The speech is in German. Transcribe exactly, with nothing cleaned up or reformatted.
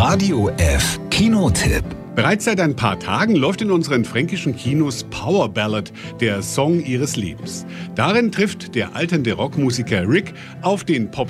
Radio F Kinotipp. Bereits seit ein paar Tagen läuft in unseren fränkischen Kinos Power Ballad, der Song ihres Lebens. Darin trifft der alternde Rockmusiker Rick auf den Pop